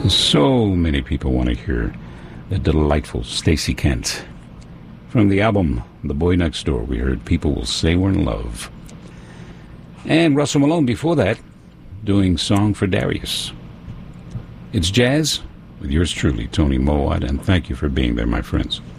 So many people want to hear the delightful Stacey Kent. From the album The Boy Next Door, we heard People Will Say We're in Love. And Russell Malone before that, doing Song for Darius. It's jazz with yours truly, Tony Mowat, and thank you for being there, my friends.